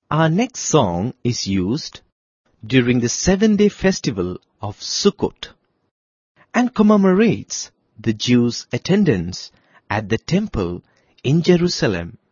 Our next song is used during the 7-day festival of Sukkot and commemorates the Jews' attendance at the temple in Jerusalem.